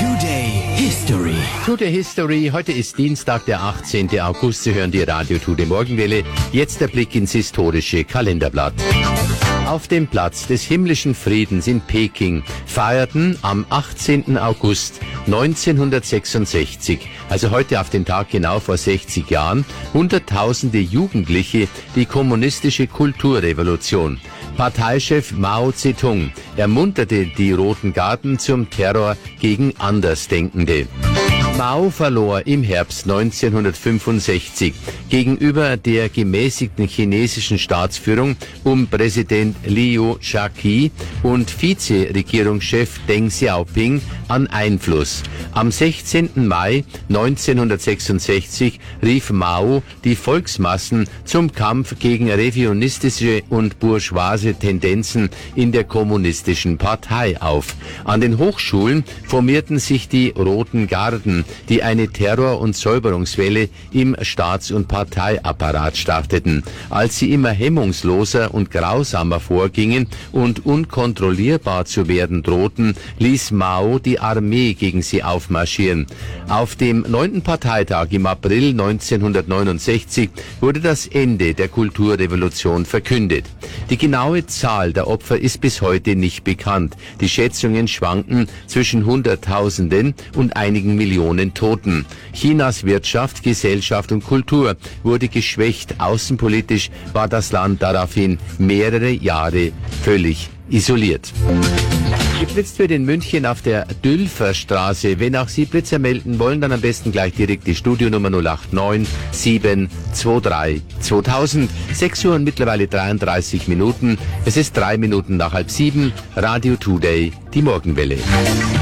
Today History. Heute ist Dienstag, der 18. August. Sie hören die Radio Today Morgenwelle. Jetzt der Blick ins historische Kalenderblatt. Auf dem Platz des himmlischen Friedens in Peking feierten am 18. August 1966, also heute auf den Tag genau vor 60 Jahren, Hunderttausende Jugendliche die kommunistische Kulturrevolution. Parteichef Mao Zedong ermunterte die Roten Garden zum Terror gegen Andersdenkende. Mao verlor im Herbst 1965 gegenüber der gemäßigten chinesischen Staatsführung um Präsident Liu Shaoqi und Vizeregierungschef Deng Xiaoping an Einfluss. Am 16. Mai 1966 rief Mao die Volksmassen zum Kampf gegen revisionistische und bourgeoise Tendenzen in der kommunistischen Partei auf. An den Hochschulen formierten sich die Roten Garden, die eine Terror- und Säuberungswelle im Staats- und Parteiapparat starteten. Als sie immer hemmungsloser und grausamer vorgingen und unkontrollierbar zu werden drohten, ließ Mao die Armee gegen sie aufmarschieren. Auf dem 9. Parteitag im April 1969 wurde das Ende der Kulturrevolution verkündet. Die genaue Zahl der Opfer ist bis heute nicht bekannt. Die Schätzungen schwanken zwischen Hunderttausenden und einigen Millionen Toten. Chinas Wirtschaft, Gesellschaft und Kultur wurde geschwächt. Außenpolitisch war das Land daraufhin mehrere Jahre völlig isoliert. Geblitzt wird in München auf der Dülferstraße. Wenn auch Sie Blitzer melden wollen, dann am besten gleich direkt die Studionummer 089 723 2000. 6 Uhr und mittlerweile 33 Minuten. Es ist 3 Minuten nach 6:30. Radio Today, die Morgenwelle.